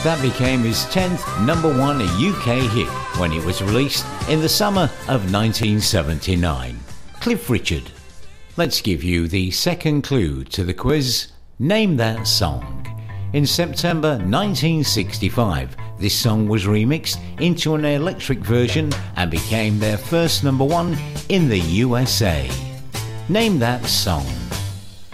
That became his 10th number one UK hit when it was released in the summer of 1979. Cliff Richard. Let's give you the second clue to the quiz. Name that song. In September 1965, this song was remixed into an electric version and became their first number one in the USA. Name that song.